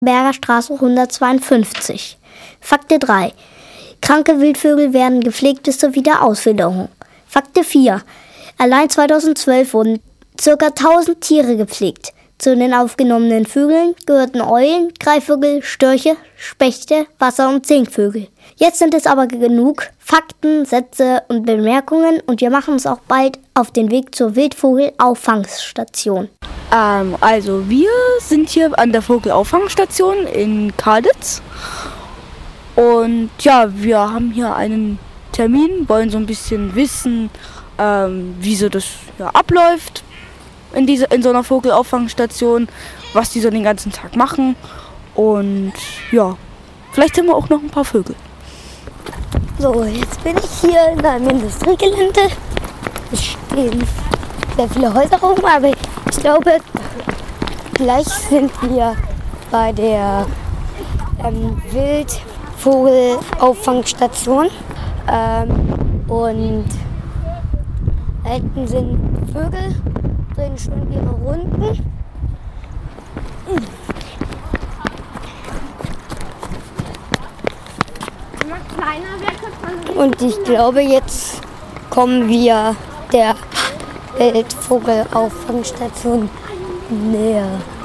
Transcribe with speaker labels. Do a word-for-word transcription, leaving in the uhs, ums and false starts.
Speaker 1: Berger Straße hundertzweiundfünfzig. Fakte drei. Kranke Wildvögel werden gepflegt bis zur Wiederauswilderung. Fakte vier. Allein zweitausendzwölf wurden ca. tausend Tiere gepflegt. Zu den aufgenommenen Vögeln gehörten Eulen, Greifvögel, Störche, Spechte, Wasser- und Singvögel. Jetzt sind es aber genug Fakten, Sätze und Bemerkungen und wir machen uns auch bald auf den Weg zur Wildvogelauffangstation.
Speaker 2: Ähm, also wir sind hier an der Vogelauffangstation in Karditz und ja, wir haben hier einen Termin, wollen so ein bisschen wissen, ähm, wie so das ja, abläuft in, diese, in so einer Vogelauffangstation, was die so den ganzen Tag machen und ja, vielleicht haben wir auch noch ein paar Vögel.
Speaker 1: So, jetzt bin ich hier in einem Industriegelände. Es stehen sehr viele Häuser rum, aber ich glaube, gleich sind wir bei der ähm, Wildvogelauffangstation. Ähm, und da hinten sind Vögel, drehen schon ihre Runden. Und ich glaube, jetzt kommen wir der Wildvogelauffangstation näher.